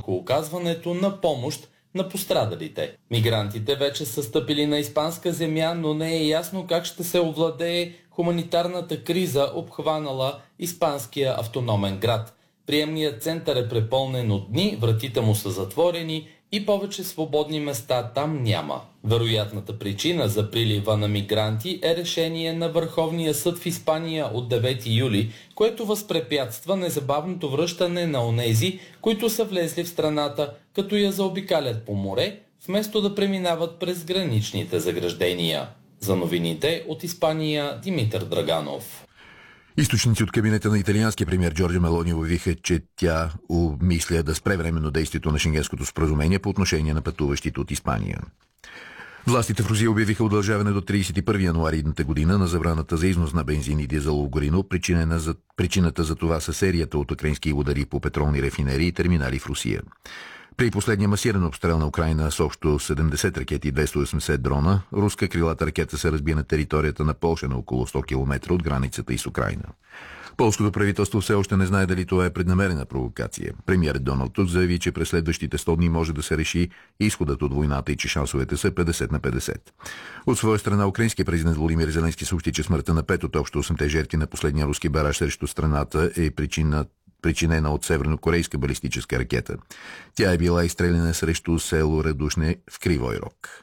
върху оказването на помощ на пострадалите. Мигрантите вече са стъпили на испанска земя, но не е ясно как ще се овладее хуманитарната криза, обхванала испанския автономен град. Приемният център е препълнен от дни, вратите му са затворени и повече свободни места там няма. Вероятната причина за прилива на мигранти е решение на Върховния съд в Испания от 9 юли, което възпрепятства незабавното връщане на онези, които са влезли в страната, като я заобикалят по море, вместо да преминават през граничните заграждения. За новините от Испания, Димитър Драганов. Източници от кабинета на италианския премиер Джорджа Мелони обявиха, че тя обмисля да спре временно действието на Шенгенското споразумение по отношение на пътуващите от Испания. Властите в Русия обявиха удължаване до 31 януари идната година на забраната за износ на бензин и дизелово гориво. Причината за това са серията от украински удари по петролни рефинерии и терминали в Русия. При последния масиран обстрел на Украйна с общо 70 ракети и 280 дрона, руска крилата ракета се разби на територията на Полша на около 100 км от границата и с Украйна. Полското правителство все още не знае дали това е преднамерена провокация. Премиерът Доналд Туск заяви, че през следващите 100 дни може да се реши изходът от войната и че шансовете са 50 на 50. От своя страна, украинският президент Володимир Зеленски съобщи, че смъртта на 5 от общо 8-те жертви на последния руски бараж срещу страната е причинена от севернокорейска балистическа ракета. Тя е била изстреляна срещу село Радушне в Кривой Рог.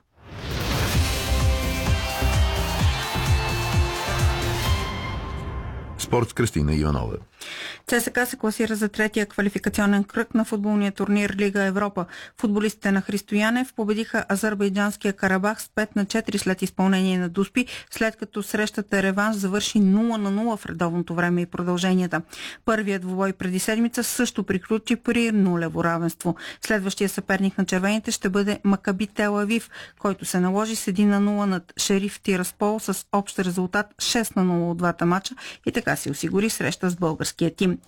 Спорт с Кристина Иванова. ЦСКА се класира за третия квалификационен кръг на футболния турнир Лига Европа. Футболистите на Христо Янев победиха азербайджанския Карабах с 5-4 след изпълнение на дуспи, след като срещата реванш завърши 0-0 в редовното време и продълженията. Първият двубой преди седмица също приключи при нулево равенство. Следващия съперник на червените ще бъде Макаби Тел Авив, който се наложи с 1-0 над Шериф Тираспол с общ резултат 6-0 от двата мача и така се осигури среща с българския тим.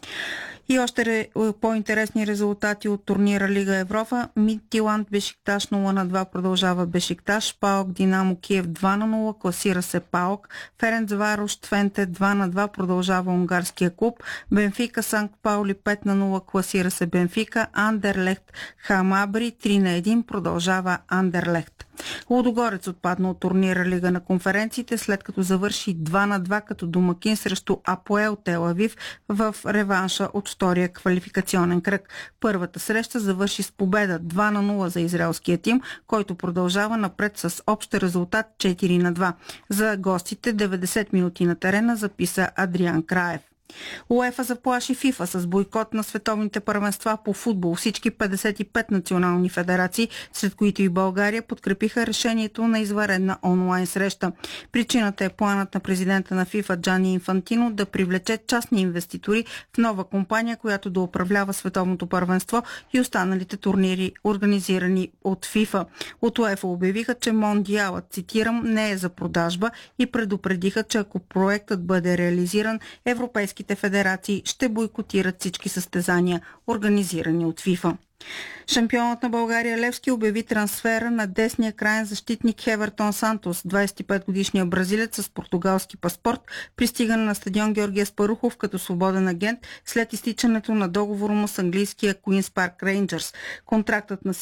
И още по-интересни резултати от турнира Лига Европа. Мидтиланд Бешикташ 0-2 продължава Бешикташ. ПАОК Динамо Киев 2-0 класира се ПАОК. Ференцварош Твенте 2-2 продължава унгарския клуб. Бенфика Санкт Паули 5-0 класира се Бенфика. Андерлехт Хамабри 3-1 продължава Андерлехт. Лудогорец отпадна от турнира Лига на конференциите, след като завърши 2-2 като домакин срещу Апоел Тел Авив в реванша от втория квалификационен кръг. Първата среща завърши с победа 2-0 за израелския тим, който продължава напред с общ резултат 4-2. За гостите 90 минути на терена записа Адриан Краев. УЕФА заплаши ФИФА с бойкот на световните първенства по футбол. Всички 55 национални федерации, сред които и България, подкрепиха решението на извънредна онлайн среща. Причината е планът на президента на ФИФА Джани Инфантино да привлече частни инвеститори в нова компания, която да управлява световното първенство и останалите турнири, организирани от ФИФА. От УЕФА обявиха, че Мондиалът, цитирам, не е за продажба и предупредиха, че ако проектът бъде реализиран, европейските федерации ще бойкотират всички състезания, организирани от ФИФА. Шампионът на България Левски обяви трансфера на десния краен защитник Хевертон Сантос, 25-годишния бразилец с португалски паспорт, пристигане на стадион Георги Аспарухов като свободен агент след изтичането на договора му с английския Queen's Park Rangers. Контрактът на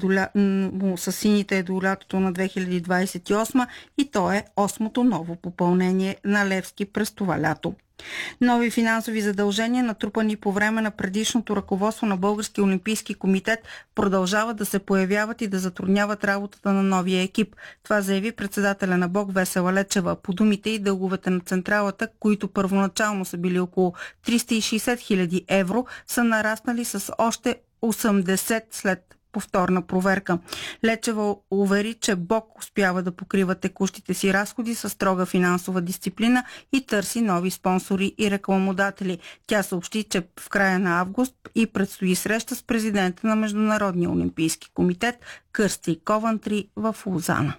сините е до лятото на 2028 и то е 8-то ново попълнение на Левски през това лято. Нови финансови задължения, натрупани по време на предишното ръководство на Българския олимпийски комитет, продължават да се появяват и да затрудняват работата на новия екип. Това заяви председателя на БОК Весела Лечева. По думите и дълговете на централата, които първоначално са били около 360 000 евро, са нараснали с още 80 след повторна проверка. Лечева увери, че БОК успява да покрива текущите си разходи със строга финансова дисциплина и търси нови спонсори и рекламодатели. Тя съобщи, че в края на август и предстои среща с президента на Международния олимпийски комитет Кърсти Ковантри в Лозана.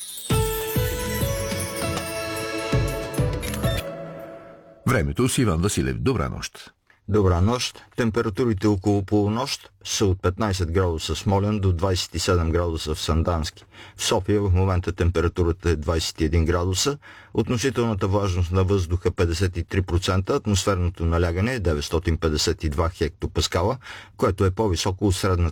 Времето с Иван Василев. Добра нощ. Добра нощ. Температурите около полунощ са от 15 градуса в Смолян до 27 градуса в Сандански. В София в момента температурата е 21 градуса, относителната влажност на въздуха 53%, атмосферното налягане е 952 хектопаскала, което е по-високо от средната